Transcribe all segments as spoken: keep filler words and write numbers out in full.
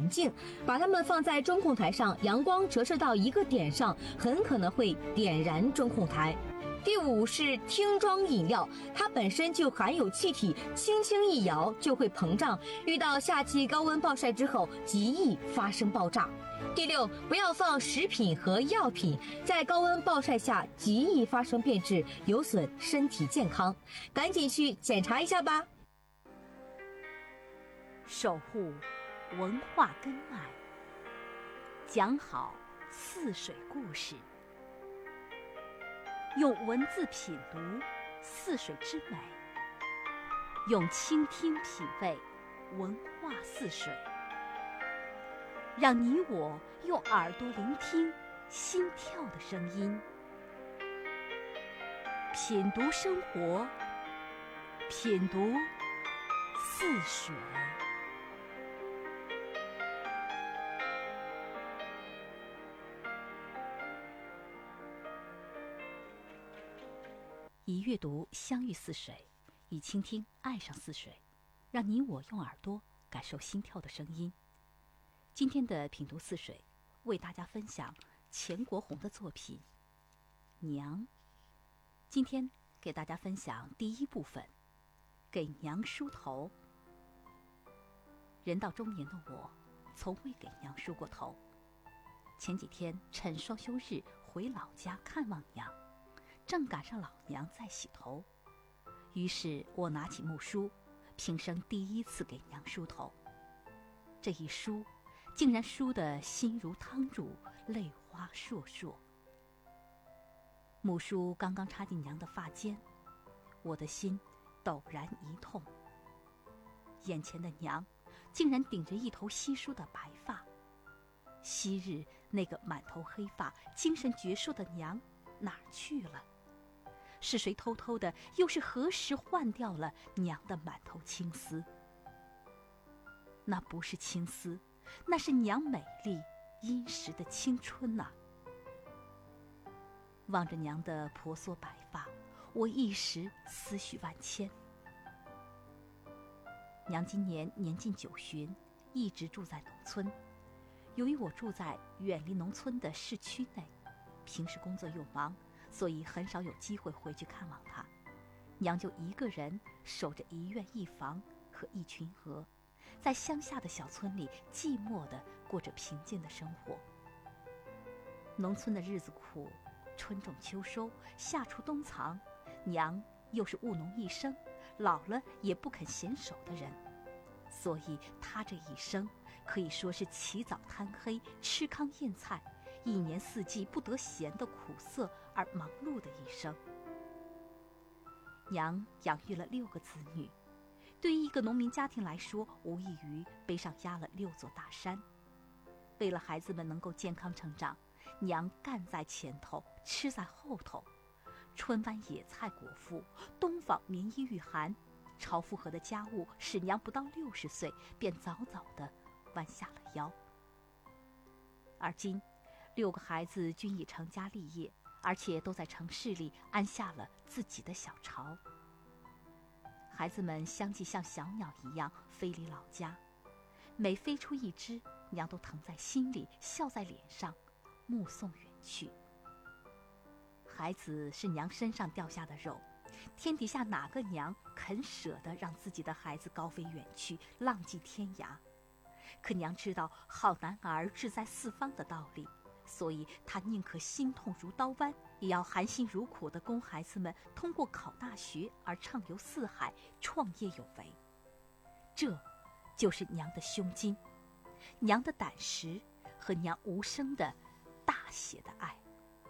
镜，把它们放在中控台上，阳光折射到一个点上，很可能会点燃中控台。第五是听装饮料，它本身就含有气体，轻轻一摇就会膨胀，遇到夏季高温暴晒之后，极易发生爆炸。第六，不要放食品和药品，在高温暴晒下极易发生变质，有损身体健康，赶紧去检查一下吧。 守护文化根脉，讲好似水故事，用文字品读似水之美，用倾听品味文化似水，让你我用耳朵聆听心跳的声音，品读生活，品读似水。以阅读相遇似水，以倾听爱上似水，让你我用耳朵感受心跳的声音。今天的品读似水，为大家分享钱国红的作品《娘》。今天给大家分享第一部分，给娘梳头。人到中年的我，从未给娘梳过头。前几天趁双休日回老家看望娘，正赶上老娘在洗头，于是我拿起木梳，平生第一次给娘梳头。这一梳，竟然梳得心如汤乳，泪花烁烁。木梳刚刚插进娘的发间，我的心陡然一痛。眼前的娘，竟然顶着一头稀疏的白发。昔日那个满头黑发、精神矍铄的娘哪儿去了？是谁偷偷的，又是何时换掉了娘的满头青丝？那不是青丝，那是娘美丽殷实的青春呐、啊！望着娘的婆娑白发，我一时思绪万千。娘今年年近九旬，一直住在农村。由于我住在远离农村的市区内，平时工作又忙，所以很少有机会回去看望她。娘就一个人守着一院一房和一群鹅，在乡下的小村里寂寞地过着平静的生活。农村的日子苦，春种秋收，夏锄冬藏，娘又是务农一生，老了也不肯闲手的人，所以她这一生可以说是起早贪黑，吃糠咽菜，一年四季不得闲的苦涩而忙碌的一生。娘养育了六个子女，对于一个农民家庭来说，无异于背上压了六座大山。为了孩子们能够健康成长，娘干在前头，吃在后头。春搬野菜果腹，冬纺棉衣御寒，超负荷的家务使娘不到六十岁便早早地弯下了腰。而今六个孩子均已成家立业，而且都在城市里安下了自己的小巢。孩子们相继像小鸟一样飞离老家，每飞出一只，娘都疼在心里，笑在脸上，目送远去。孩子是娘身上掉下的肉，天底下哪个娘肯舍得让自己的孩子高飞远去，浪迹天涯？可娘知道好男儿志在四方的道理，所以她宁可心痛如刀剜，也要含辛茹苦地供孩子们通过考大学而畅游四海，创业有为。这就是娘的胸襟，娘的胆识和娘无声的大写的爱。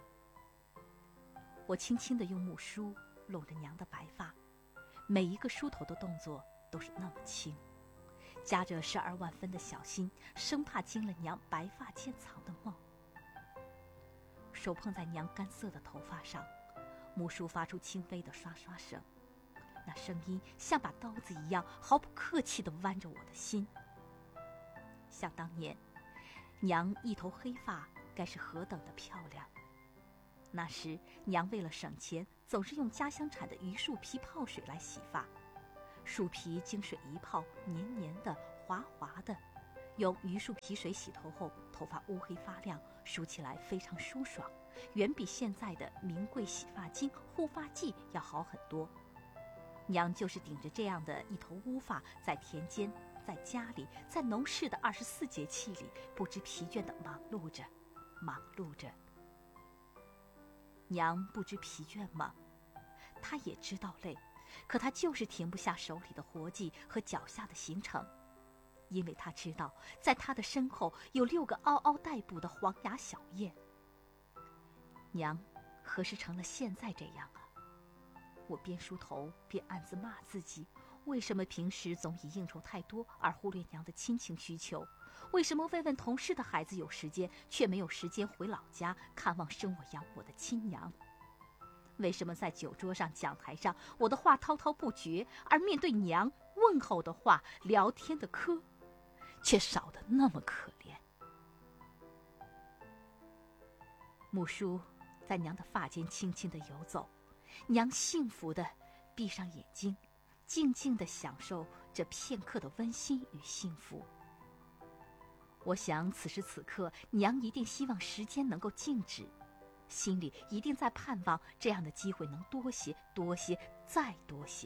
我轻轻地用木梳拢着娘的白发，每一个梳头的动作都是那么轻，夹着十二万分的小心，生怕惊了娘白发渐藏的梦。手碰在娘干涩的头发上，木梳发出轻微的刷刷声，那声音像把刀子一样，毫不客气地剜着我的心。想当年，娘一头黑发该是何等的漂亮。那时娘为了省钱，总是用家乡产的榆树皮泡水来洗发，树皮经水一泡，黏黏的滑滑的， 用榆树皮水洗头后，头发乌黑发亮，梳起来非常舒爽，远比现在的名贵洗发精、护发剂要好很多。娘就是顶着这样的一头乌发，在田间，在家里，在农事的二十四节气里，不知疲倦地忙碌着，忙碌着。娘不知疲倦吗？她也知道累，可她就是停不下手里的活计和脚下的行程，因为她知道，在她的身后有六个嗷嗷待哺的黄牙小燕。娘，何时成了现在这样啊？我边梳头边暗自骂自己，为什么平时总以应酬太多而忽略娘的亲情需求？为什么慰问同事的孩子有时间，却没有时间回老家看望生我养我的亲娘？为什么在酒桌上、讲台上，我的话滔滔不绝，而面对娘问候的话、聊天的嗑，却少得那么可怜？木梳在娘的发间轻轻地游走，娘幸福地闭上眼睛，静静地享受这片刻的温馨与幸福。我想此时此刻，娘一定希望时间能够静止，心里一定在盼望这样的机会能多些、多些、再多些。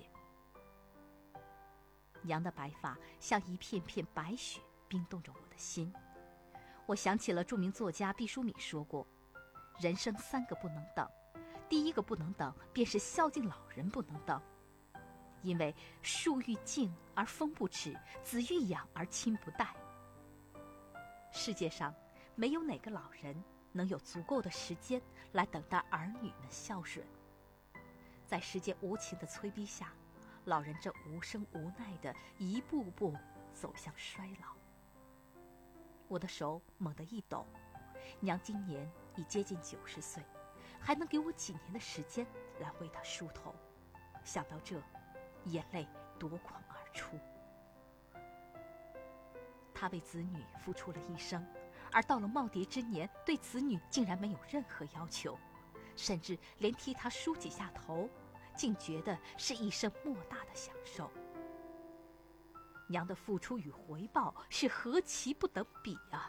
娘的白发像一片片白雪，冰冻着我的心。我想起了著名作家毕淑敏说过，人生三个不能等，第一个不能等，便是孝敬老人不能等。因为树欲静而风不止，子欲养而亲不待。世界上没有哪个老人能有足够的时间来等待儿女们孝顺。在时间无情的催逼下，老人正无声无奈地一步步走向衰老。我的手猛地一抖，娘今年已接近九十岁，还能给我几年的时间来为她梳头。想到这，眼泪夺眶而出。他为子女付出了一生，而到了耄耋之年，对子女竟然没有任何要求，甚至连替他梳几下头，竟觉得是一生莫大的享受。娘的付出与回报是何其不等比啊！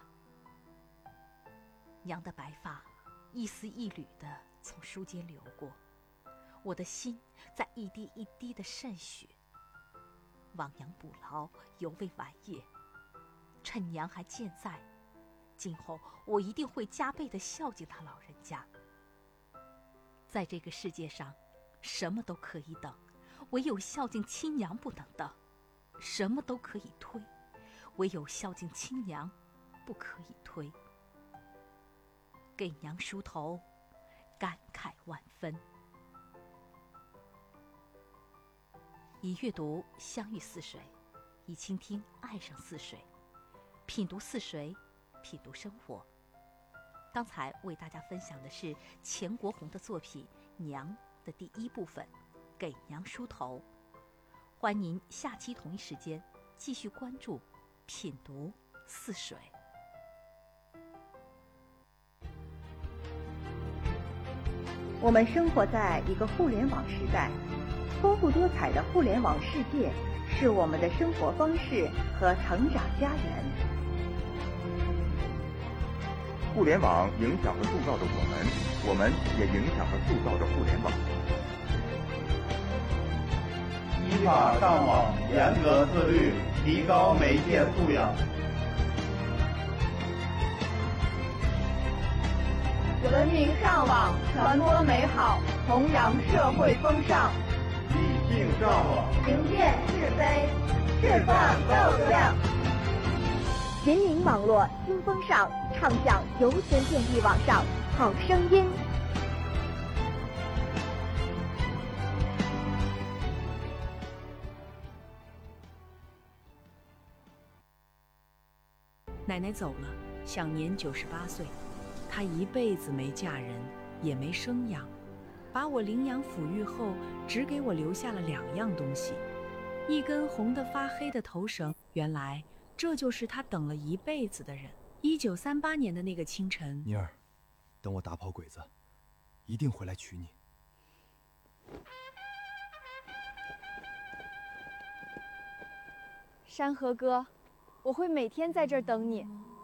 娘的白发一丝一缕地从梳间流过，我的心在一滴一滴的渗血。亡羊补牢，犹未晚也。趁娘还健在，今后我一定会加倍地孝敬她老人家。在这个世界上，什么都可以等，唯有孝敬亲娘不能等；什么都可以推，唯有孝敬亲娘不可以推。给娘梳头，感慨万分。以阅读相遇似水，以倾听爱上似水，品读似水，品读生活。刚才为大家分享的是钱国红的作品《娘》的第一部分，给娘梳头。欢迎您下期同一时间继续关注品读似水。 我们生活在一个互联网时代，丰富多彩的互联网世界是我们的生活方式和成长家园。 互联网影响和塑造着我们，我们也影响和塑造着互联网。 依法上网，严格自律，提高媒介素养。 文明上网，传播美好，弘扬社会风尚。 理性上网， 明辨是非，释放正能量。人民网络新风尚，唱响游弦电力网上好声音。 奶奶走了，享年九十八岁。她一辈子没嫁人，也没生养，把我领养抚育后，只给我留下了两样东西：一根红得发黑的头绳。原来这就是她等了一辈子的人。一九三八年的那个清晨， 妮儿，等我打跑鬼子，一定回来娶你。 山河哥， 我会每天在这儿等你。